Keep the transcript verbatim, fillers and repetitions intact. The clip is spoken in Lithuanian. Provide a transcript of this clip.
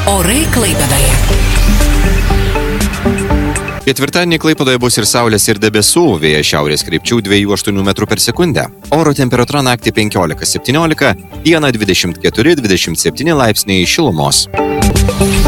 Orai Klaipėdoje. Ketvirtadienį Klaipėdoje bus ir saulės, ir debesų, vėjas šiaurės krypčių dviejų aštuonių metrų per sekundę. Oro temperatūra naktį penkiolika septyniolika, dieną dvidešimt keturi dvidešimt septyni laipsniai šilumos.